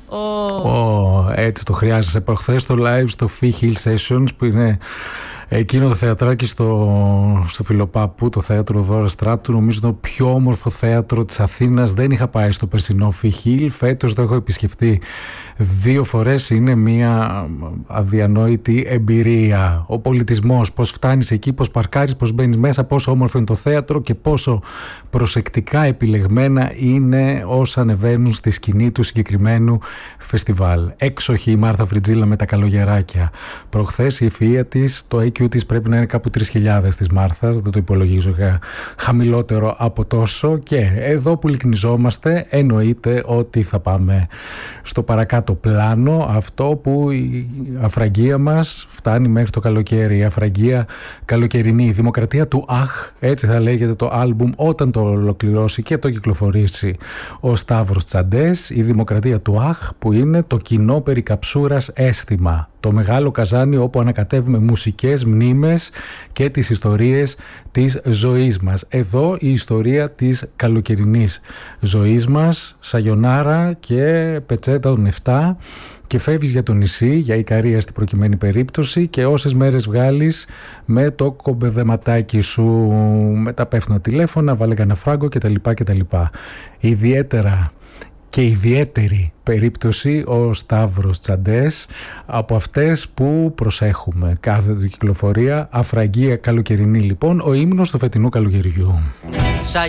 Έτσι το χρειάζεσαι. Προχθές το live στο Fee Hill Sessions, που είναι εκείνο το θεατράκι στο Φιλοπάπου, το θέατρο Δώρα Στράτου, νομίζω το πιο όμορφο θέατρο της Αθήνας. Δεν είχα πάει στο περσινό Fee Hill, φέτος το έχω επισκεφτεί 2 φορές. Είναι μια αδιανόητη εμπειρία. Ο πολιτισμός, πώς φτάνεις εκεί, πώς παρκάρεις, πώς μπαίνεις μέσα, πόσο όμορφο είναι το θέατρο και πόσο προσεκτικά επιλεγμένα είναι όσα ανεβαίνουν στη σκηνή του συγκεκριμένου φεστιβάλ. Έξοχη η Μάρθα Φριτζίλα με τα καλογεράκια. Προχθές η ευφυΐα της, το IQ της πρέπει να είναι κάπου 3.000 της Μάρθας, δεν το υπολογίζω χαμηλότερο από τόσο. Και εδώ που λυκνιζόμαστε, εννοείται ότι θα πάμε στο παρακάτω πλάνο, αυτό που η αφραγία μας φτάνει μέχρι το καλοκαίρι, η αφραγία καλοκαιρινή, η δημοκρατία του Αχ, έτσι θα λέγεται το άλμπουμ όταν το ολοκληρώσει και το κυκλοφορήσει ο Σταύρος Τσαντές. Η δημοκρατία του Αχ, που είναι το κοινό περί καψούρας αίσθημα, το μεγάλο καζάνι όπου ανακατεύουμε μουσικές μνήμες και τις ιστορίες της ζωής μας. Εδώ η ιστορία της καλοκαιρινής ζωής μας, σαγιονάρα και πετσέτα των 7, και φεύγεις για το νησί, για Ικαρία στην προκειμένη περίπτωση, και όσες μέρες βγάλεις με το κομπεδεματάκι σου, με τα πέφτουνα τηλέφωνα, βάλε κανένα φράγκο κτλ. Ιδιαίτερα και ιδιαίτερη περίπτωση ο Σταύρος Τσαντές, από αυτές που προσέχουμε κάθε του κυκλοφορία. Αφραγία καλοκαιρινή λοιπόν, ο ύμνος του φετινού καλοκαιριού. Σαν